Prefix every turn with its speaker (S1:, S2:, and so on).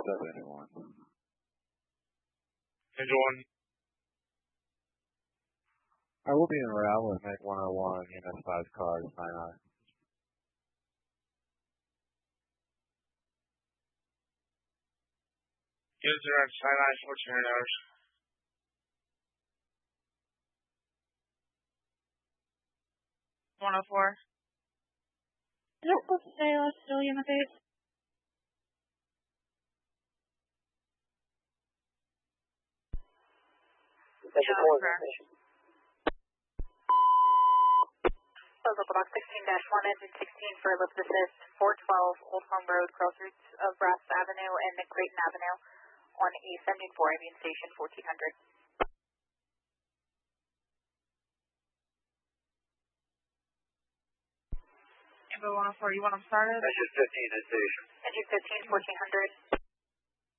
S1: up anyone?
S2: Engine 1.
S1: I will be en route with Make 101, EMS 5 cars, 99.
S2: Units are at 99, 1400 hours.
S3: $104.
S4: Yep, let's stay, let's still unit 8.
S5: Local box 16-1, engine 16 for lift assist, 412 Old Farm Road, crossroads of Brass Avenue and Creighton Avenue on A74, Avian Station 1400.
S3: Amber 104, you want them started?
S6: Engine 15 at station.
S5: Engine 15, 1400.